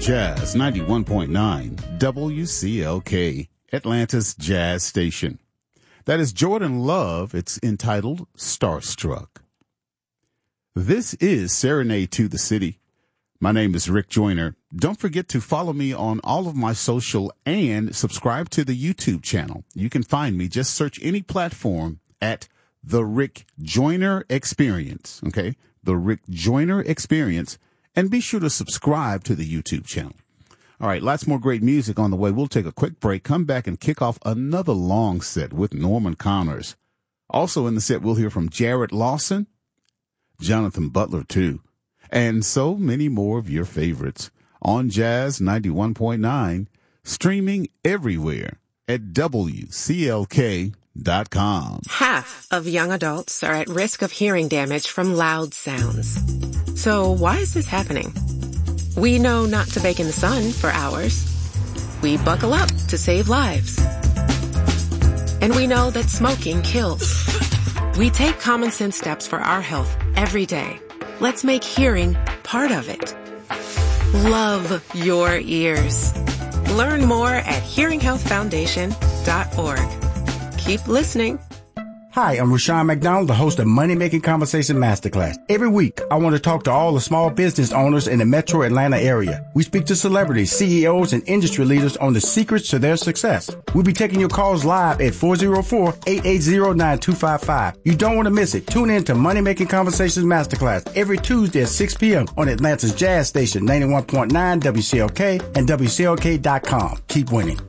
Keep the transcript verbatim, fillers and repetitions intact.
Jazz ninety-one point nine W C L K, Atlanta's Jazz Station. That is Jordan Love. It's entitled Starstruck. This is Serenade to the City. My name is Rick Joyner. Don't forget to follow me on all of my social and subscribe to the YouTube channel. You can find me. Just search any platform at The Rick Joyner Experience. Okay? The Rick Joyner Experience. And be sure to subscribe to the YouTube channel. All right, lots more great music on the way. We'll take a quick break, come back, and kick off another long set with Norman Connors. Also in the set, we'll hear from Jared Lawson, Jonathan Butler, too, and so many more of your favorites on Jazz ninety-one point nine, streaming everywhere at W C L K dot com. Half of young adults are at risk of hearing damage from loud sounds. So why is this happening? We know not to bake in the sun for hours. We buckle up to save lives. And we know that smoking kills. We take common sense steps for our health every day. Let's make hearing part of it. Love your ears. Learn more at hearing health foundation dot org. Keep listening. Hi, I'm Rushion McDonald, the host of Money Making Conversation Masterclass. Every week, I want to talk to all the small business owners in the metro Atlanta area. We speak to celebrities, C E Os, and industry leaders on the secrets to their success. We'll be taking your calls live at four oh four, eight eight zero, nine two five five. You don't want to miss it. Tune in to Money Making Conversations Masterclass every Tuesday at six p.m. on Atlanta's Jazz Station, ninety-one point nine W C L K and W C L K dot com. Keep winning.